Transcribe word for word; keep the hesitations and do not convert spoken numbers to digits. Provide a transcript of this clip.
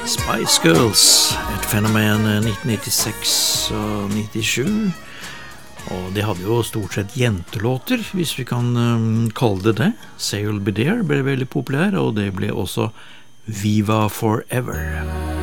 Spice Girls, et fenomen nitten nittiseks og nittisju, og de hadde jo stort sett jentelåter, hvis vi kan um, kalle det det. Say You'll Be There ble veldig populær, og det ble også Viva Forever.